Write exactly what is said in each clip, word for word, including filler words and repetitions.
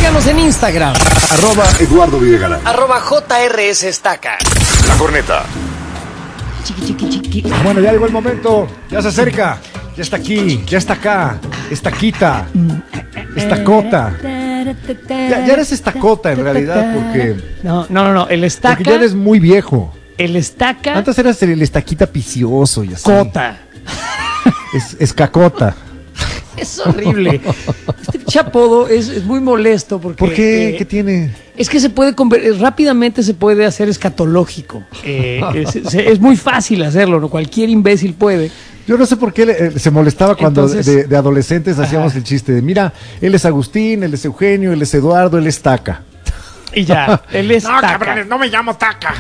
Síganos en Instagram. Arroba Eduardo Videgaray. Arroba J R S Estaca. La Corneta. Chiqui, chiqui, chiqui. Bueno, ya llegó el momento. Ya se acerca. Ya está aquí. Ya está acá. Estaquita. Estacota. Ya, ya eres estacota en realidad porque... No, no, no, no. El estaca... Porque ya eres muy viejo. El estaca... Antes eras el estaquita picioso y así. Cota. Es, es cacota. Es horrible. Este chapodo es, es muy molesto porque... ¿Por qué? Eh, ¿Qué tiene? Es que se puede conver- rápidamente se puede hacer escatológico. Eh, es, es, es muy fácil hacerlo, ¿no? Cualquier imbécil puede. Yo no sé por qué le- eh, se molestaba cuando Entonces- de, de adolescentes hacíamos Ajá. el chiste de, mira, él es Agustín, él es Eugenio, él es Eduardo, él es Taca. Y ya, él es No, taca. cabrones, no me llamo Taca.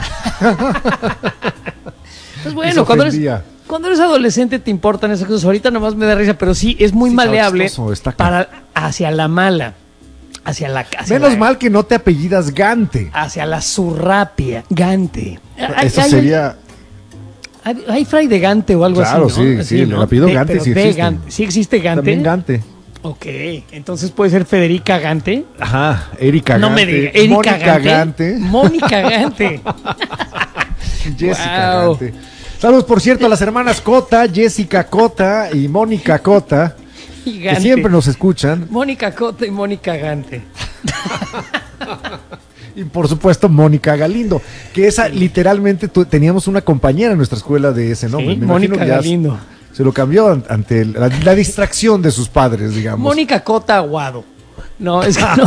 Pues Y bueno, se cuando eres, ofendía. cuando eres adolescente te importan esas cosas. Ahorita nomás me da risa, pero sí, es muy Sí, está maleable chistoso, está acá. para hacia la mala. Hacia la hacia Menos la- mal que no te apellidas Gante. Hacia la surrapia. Gante. Hay- Eso hay- sería... Hay, hay fray de Gante o algo Claro, así, ¿no? sí, Así, sí, el ¿no? apellido De- Gante pero sí de existe. Gante. ¿Sí existe Gante? También Gante. Ok, entonces puede ser Federica Gante. Ajá, Erika No Gante. me diga, Erika Mónica Gante. Gante. Mónica Gante. Jessica Wow. Gante. Saludos, por cierto, a las hermanas Cota, Jessica Cota y Mónica Cota, Y que Gante. siempre nos escuchan. Mónica Cota y Mónica Gante. Y por supuesto, Mónica Galindo, que esa literalmente tu- teníamos una compañera en nuestra escuela de ese nombre. Sí, Me imagino Mónica que ya Galindo. se lo cambió an- ante el- la, la distracción de sus padres, digamos. Mónica Cota Aguado. No, es que no.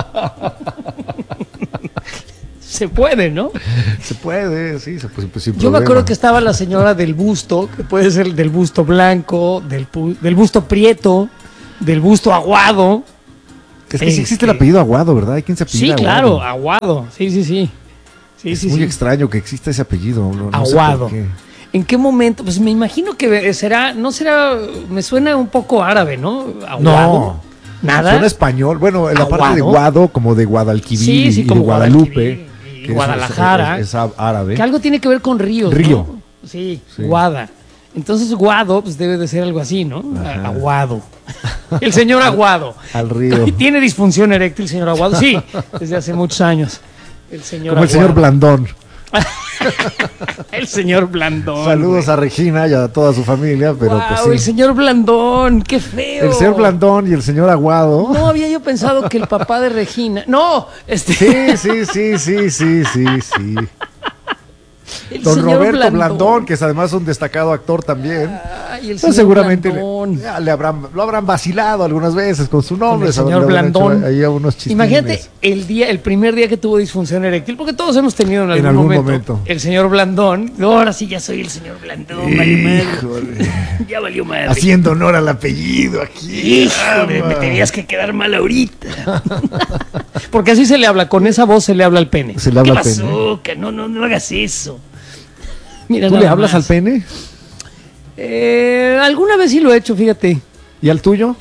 Se puede, ¿no? Se puede, sí, se puede. Sin Yo me problema. acuerdo que estaba la señora del busto, que puede ser del busto blanco, del, pu- del busto prieto, del busto aguado. Es que sí existe el Este- apellido Aguado, ¿verdad? Hay quien se apellida Sí, claro, Aguado. aguado. Sí, sí, sí. Sí, Es sí, muy sí. extraño que exista ese apellido. No, no sé Aguado. por qué. ¿En qué momento? Pues me imagino que será, no será, me suena un poco árabe, ¿no? Aguado. No. Nada. Suena español. Bueno, en la parte de ¿Aguado? Guado, como de Guadalquivir Sí, sí, y como de Guadalupe. Guadalquivir y que es- Guadalajara. Es, es árabe. Que algo tiene que ver con ríos, ¿no? Río. Sí, Sí. Guada. Entonces Guado, pues debe de ser algo así, ¿no? Ajá. Aguado. El señor Aguado. Al río. ¿Tiene disfunción eréctil, señor Aguado? Sí, desde hace muchos años. El señor Como el señor Aguado. Blandón. El señor Blandón. Saludos a Regina y a toda su familia, pero Guau, pues sí. el señor Blandón, qué feo. El señor Blandón y el señor Aguado. No había yo pensado que el papá de Regina. No, este. Sí, sí, sí, sí, sí, sí, sí. el Don señor Roberto Blandón. que es además un destacado actor también. Ay, el Pues señor seguramente le, Blandón. ya le habrán, lo habrán vacilado algunas veces con su nombre. Con el sabrán- señor le habrán hecho Blandón. ahí unos chistines. Imagínate el día, el primer día que tuvo disfunción eréctil, porque todos hemos tenido en algún, En algún momento, momento. el señor Blandón. Ahora sí ya soy el señor Blandón, valió madre. Híjole. Ya valió madre. Haciendo honor al apellido aquí. Híjole, Ah, me tenías que quedar mal ahorita. Porque así se le habla, con esa voz se le habla al pene. Se le habla ¿Qué al pene. pasó? Que no, no, no hagas eso. Mira, ¿Tú le nada hablas más. al pene? Eh, alguna vez sí lo he hecho, fíjate. ¿Y al tuyo?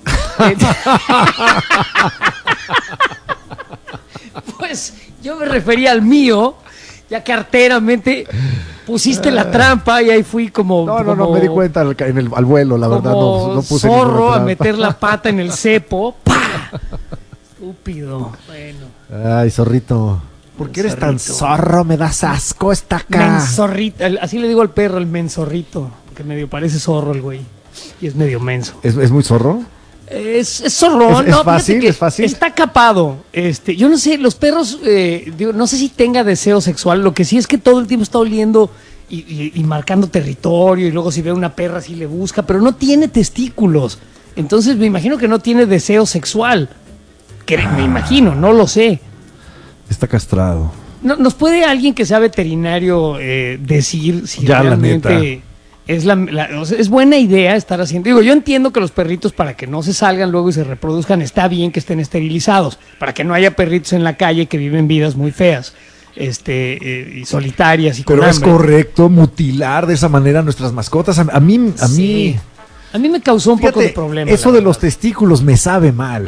Pues yo me refería al mío, ya que arteramente pusiste la trampa y ahí fui como. No, no, no, como- me di cuenta al, en el, al vuelo, la verdad. como No, no puse zorro ninguna a trampa. meter la pata en el cepo. ¡Pah! Estúpido. Bueno. Ay, zorrito. ¿Por qué eres tan Zorrito. zorro? Me das asco esta acá. Menzorrito. el- Así le digo al perro, el menzorrito. Porque medio parece zorro el güey. Y es medio menso. ¿Es, es muy zorro? Es, es zorrón, ¿Es- es ¿no? Fíjate fácil? que ¿Es fácil? Está capado. Este, yo no sé, los perros, eh, digo, no sé si tenga deseo sexual. Lo que sí es que todo el tiempo está oliendo y, y- y marcando territorio. Y luego si ve una perra, sí le busca. Pero no tiene testículos. Entonces me imagino que no tiene deseo sexual. Que, Me imagino, no lo sé. Está castrado. No- ¿Nos puede alguien que sea veterinario eh, decir si Ya, la realmente neta. es, la, la- o sea, es buena idea estar haciendo? Digo, yo entiendo que los perritos, para que no se salgan luego y se reproduzcan, está bien que estén esterilizados, para que no haya perritos en la calle que viven vidas muy feas, este eh, y solitarias y con Pero es hambre. correcto mutilar de esa manera a nuestras mascotas. A, a mí, a Sí. mí. A mí me causó un Fíjate, poco de problema. eso la de verdad. los testículos me sabe mal.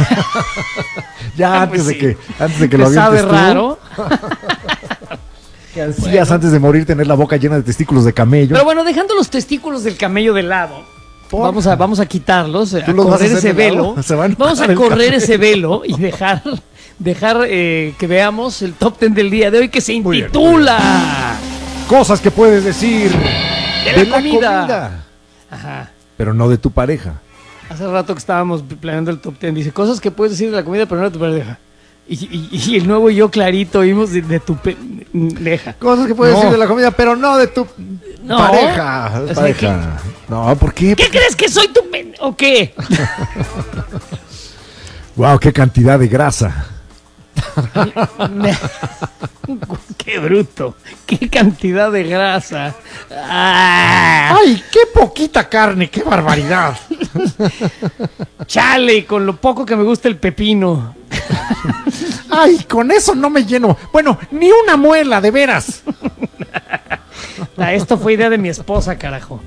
ya Ah, antes pues de sí. que antes de que ¿Te lo sabe avientes tú, raro? que ansías antes de morir tener la boca llena de testículos de camello. Pero bueno, dejando los testículos del camello de lado, ¿Por? Vamos a, vamos a quitarlos, a ¿Tú los vas a correr hacer ese de lado? velo. Se van a Vamos a enojar el correr café. ese velo y dejar, dejar eh, que veamos el top ten del día de hoy que se Muy bien, intitula Cosas que puedes decir De la comida. Ajá. pero no de tu pareja. Hace rato que estábamos planeando el top ten, dice cosas que puedes decir de la comida, pero no de tu pareja. Y, y, y el nuevo y yo clarito oímos de, de tu pareja. Cosas que puedes No. decir de la comida, pero no de tu No. pareja. O sea, pareja. No, ¿por qué? ¿Qué crees que soy tu pen... o qué? Wow, qué cantidad de grasa. Me- Qué bruto. Qué cantidad de grasa. Ah, ¡Ay, qué poquita carne! ¡Qué barbaridad! chale, con lo poco que me gusta el pepino. ¡Ay, con eso no me lleno! Bueno, ni una muela, de veras. Ah, esto fue idea de mi esposa, carajo.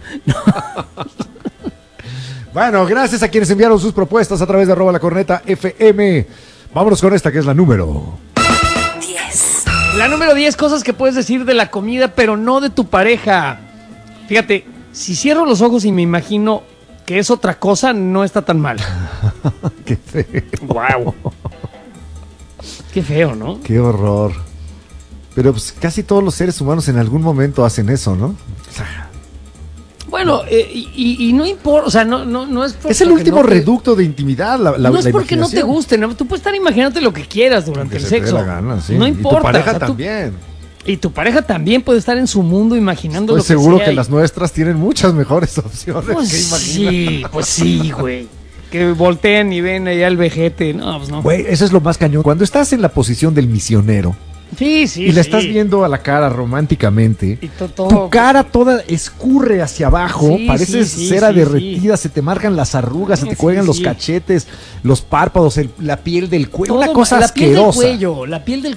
Bueno, gracias a quienes enviaron sus propuestas a través de arroba la corneta F M. Vámonos con esta que es la número. diez. La número diez, cosas que puedes decir de la comida, pero no de tu pareja. Fíjate, si cierro los ojos y me imagino que es otra cosa, no está tan mal. Qué feo. Wow. Qué feo, ¿no? Qué horror. Pero pues casi todos los seres humanos en algún momento hacen eso, ¿no? O sea, Bueno, eh, y, y- y no importa, o sea, no, no, no es es el porque último no te- reducto de intimidad. La, la- no es la porque no te imaginación. guste, ¿no? Tú puedes estar imaginándote lo que quieras durante Que el se te dé sexo. la gana, sí. No Y importa. tu pareja o sea, tú- también. y tu pareja también puede estar en su mundo imaginando Estoy lo que seguro sea que y- las nuestras tienen muchas mejores opciones Pues que imaginar. sí, pues sí, güey. Que voltean y ven allá el vejete. No, pues no. Güey, eso es lo más cañón. Cuando estás en la posición del misionero Sí, sí. y la sí. estás viendo a la cara románticamente, Y to- todo- tu cara toda escurre hacia abajo, Sí, pareces sí, sí, cera sí, derretida, se te marcan las arrugas, se Sí, te sí, cuelgan los sí. cachetes, los párpados, el- la piel del cuello, todo una cosa mal. La piel del asquerosa. cuello, la piel del